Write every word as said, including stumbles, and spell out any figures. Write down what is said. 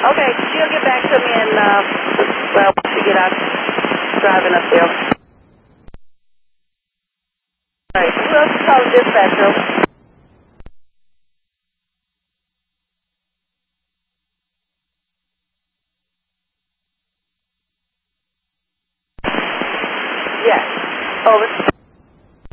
Okay, she'll get back to me and, uh, well, once we get out driving up there. All right, who else is calling dispatcher? Yes. Over.